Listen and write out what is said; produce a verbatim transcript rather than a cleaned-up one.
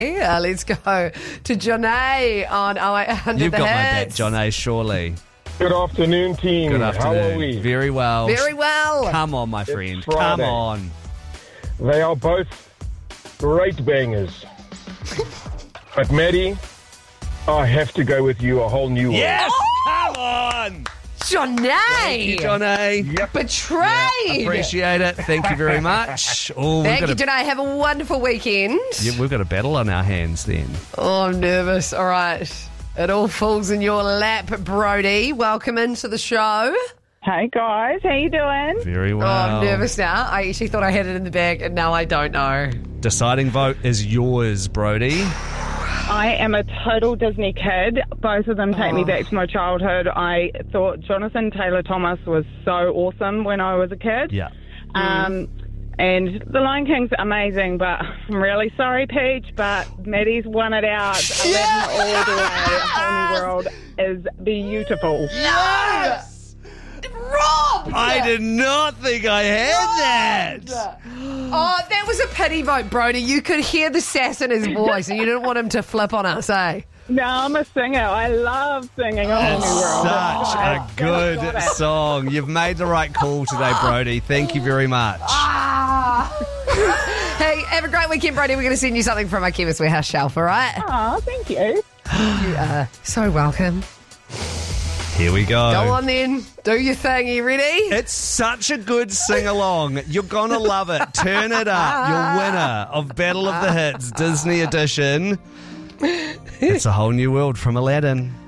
Yeah, let's go to Johnny on oh eight hundred You've the got my back, hits. Johnny, surely. Good afternoon, team. Good afternoon. How are we? Very well. Very well. Come on, my friend. Come Friday. on. They are both great bangers. But Maddie, I have to go with you a whole new one. Yes! Come on! Johnny. Thank you, Johnny. Yep. Betrayed. Appreciate it. Thank you very much. Oh, we've Thank got you, a, Johnny. Have a wonderful weekend. yeah, we've got a battle on our hands then. Oh, I'm nervous. All right. It all falls in your lap, Brody. Welcome into the show. Hey guys, how you doing? Very Oh, well. I'm nervous now. I actually thought I had it in the bag, and now I don't know. Deciding vote is yours, Brody. I am a total Disney kid. Both of them take me back to my childhood. I thought Jonathan Taylor Thomas was so awesome when I was a kid. Yeah. Um, and The Lion King's amazing, but I'm really sorry, Peach, but Maddie's won it out. Aladdin all the way. A Whole New World is beautiful. Yes! Rob! I did not think I had that. Oh, that was a pity vote, Brody. You could hear the sass in his voice, and you didn't want him to flip on us, eh? No, I'm a singer. I love singing A Whole New World. Such a good Got it. song. You've made the right call today, Brody. Thank you very much. Ah. Hey, have a great weekend, Brody. We're going to send you something from our Chemist Warehouse shelf, all right? Aw, thank you. You are so welcome. Here we go. Go on then. Do your thing. Are you ready? It's such a good sing-along. You're going to love it. Turn it up. Your winner of Battle of the Hits Disney Edition. It's A Whole New World from Aladdin.